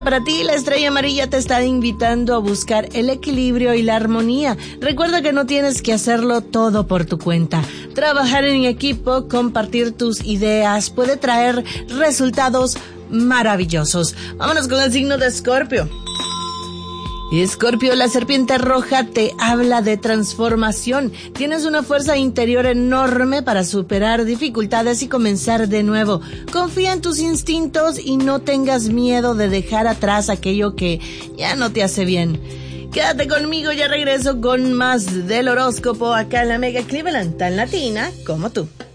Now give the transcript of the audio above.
Para ti, la estrella amarilla te está invitando a buscar el equilibrio y la armonía. Recuerda que no tienes que hacerlo todo por tu cuenta. Trabajar en equipo, compartir tus ideas puede traer resultados maravillosos. Vámonos con el signo de Escorpio. Escorpio, la serpiente roja te habla de transformación. Tienes una fuerza interior enorme para superar dificultades y comenzar de nuevo. Confía en tus instintos y no tengas miedo de dejar atrás aquello que ya no te hace bien. Quédate conmigo, ya regreso con más del horóscopo acá en la Mega Cleveland, tan latina como tú.